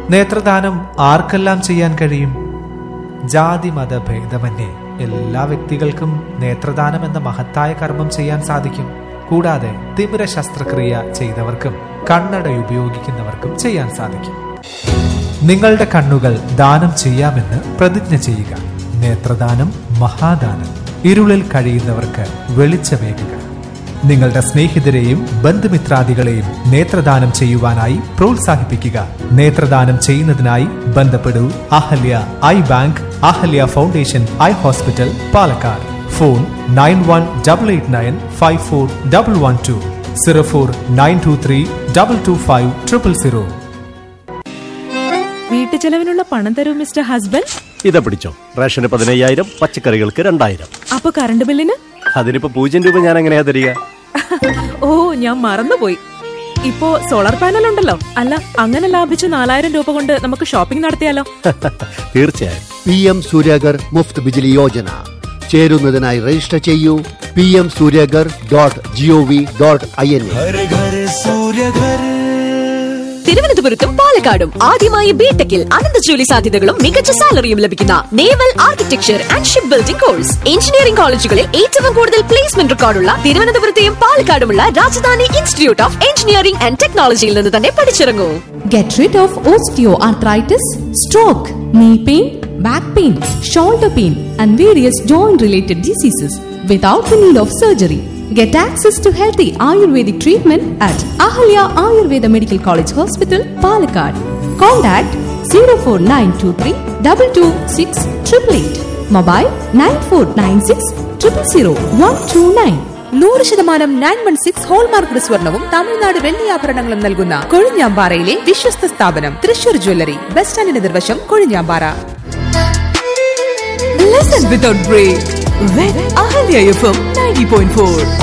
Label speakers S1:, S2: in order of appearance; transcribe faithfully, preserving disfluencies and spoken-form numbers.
S1: നേത്രദാനം ആർക്കെല്ലാം ചെയ്യാൻ കഴിയും? ജാതി മത ഭേദമന്യേ എല്ലാ വ്യക്തികൾക്കും നേത്രദാനം എന്ന മഹത്തായ കർമ്മം ചെയ്യാൻ സാധിക്കും. കൂടാതെ തിമിര ശസ്ത്രക്രിയ ചെയ്തവർക്കും കണ്ണട ഉപയോഗിക്കുന്നവർക്കും ചെയ്യാൻ സാധിക്കും. നിങ്ങളുടെ കണ്ണുകൾ ദാനം ചെയ്യാമെന്ന് പ്രതിജ്ഞ ചെയ്യുക. നേത്രദാനം മഹാദാനം. ഇരുളിൽ കഴിയുന്നവർക്ക് വെളിച്ചമേകുക. നിങ്ങളുടെ സ്നേഹിതരെയും ബന്ധുമിത്രാദികളെയും നേത്രദാനം ചെയ്യുവാനായി പ്രോത്സാഹിപ്പിക്കുക. നേത്രദാനം ചെയ്യുന്നതിനായി ബന്ധപ്പെടൂ Ahalya I bank, Ahalya foundation eye hospital, Palakkad. Phone nine one double eight nine five four double one two, zero four nine to three double two five triple zero.
S2: വീട്ടുചെലവിനുള്ള പണം തരൂ മിസ്റ്റർ ഹസ്ബൻഡ്.
S3: ഇതാ പിടിച്ചോ. റേഷന് പതിനയ്യായിരം, പച്ചക്കറികൾക്ക് രണ്ടായിരം.
S2: അപ്പൊ കറണ്ട് ബില്ലിന്?
S3: അതിനിപ്പോ പൂജ്യം രൂപ ഞാൻ എങ്ങനെയാ തരിക?
S2: ഓ, ഞാൻ മറന്നുപോയി. ഇപ്പോ സോളാർ പാനൽ ഉണ്ടല്ലോ. അല്ല, അങ്ങനെ ലാഭിച്ച നാലായിരം രൂപ കൊണ്ട് നമുക്ക് ഷോപ്പിംഗ് നടത്തിയാലോ?
S3: തീർച്ചയായും.
S4: P M Suryaghar Muft Bijli Yojana ചേരുന്നതിനായി register ചെയ്യൂ P M Suryaghar dot G O V dot I N.
S5: തിരുവനന്തപുരത്തും പാലക്കാടും ആദ്യമായി ബിടെക്കിൽ അനന്ത ജോലി സാധ്യതകളും മികച്ച സാലറിയും ലഭിക്കുന്ന naval architecture and ship building course. Engineering കോളേജുകളിൽ ഏറ്റവും കൂടുതൽ placement റെക്കോർഡുള്ള തിരുവനന്തപുരത്തെയും പാലക്കാടുമുള്ള Rajdhani institute of engineering and ടെക്നോളജിയിൽ നിന്ന് തന്നെ പഠിച്ചിറങ്ങൂ.
S6: Get rid of osteoarthritis, stroke, knee pain, back pain, shoulder pain, and various joint-related diseases without the need of surgery. Get access to healthy Ayurvedic treatment at Ahalya Ayurveda Medical College Hospital, Palakkad. Contact zero four nine two three two two six eight eight eight. Mobile nine four nine six zero zero one two nine.
S7: നൂറ് ശതമാനം nine one six hallmark സ്വർണവും തമിഴ്നാട് വെള്ളിയാഭരണങ്ങളും നൽകുന്ന കൊഴിഞ്ഞാമ്പാറയിലെ വിശ്വസ്ത സ്ഥാപനം Thrissur jewellery. Bus സ്റ്റാൻഡിന് നിർവശം, Kozhinjampara.
S2: Listen without break with Ahalya F M ninety point four.